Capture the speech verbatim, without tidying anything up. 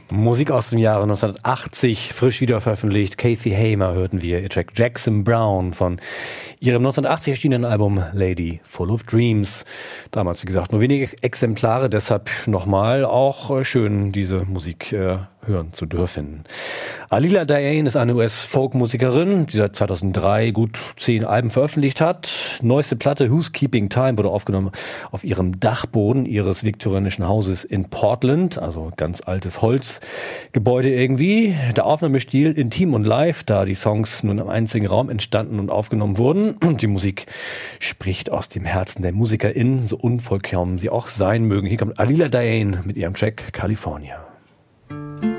Musik aus dem Jahre neunzehnhundertachtzig, frisch wieder veröffentlicht. Kathy Hamer hörten wir, ihr Track Jackson Brown von ihrem neunzehnhundertachtzig erschienenen Album Lady Full of Dreams. Damals, wie gesagt, nur wenige Exemplare, deshalb nochmal auch schön, diese Musik äh, hören zu dürfen. Alila Diane ist eine U S-Folk-Musikerin, die seit zweitausenddrei gut zehn Alben veröffentlicht hat. Neueste Platte Who's Keeping Time wurde aufgenommen auf ihrem Dachboden ihres viktorianischen Hauses in Portland, also ganz altes Holzgebäude irgendwie. Der Aufnahmestil intim und live, da die Songs nur in einem einzigen Raum entstanden und aufgenommen wurden. Und die Musik spricht aus dem Herzen der MusikerInnen, so unvollkommen sie auch sein mögen. Hier kommt Alila Diane mit ihrem Track California.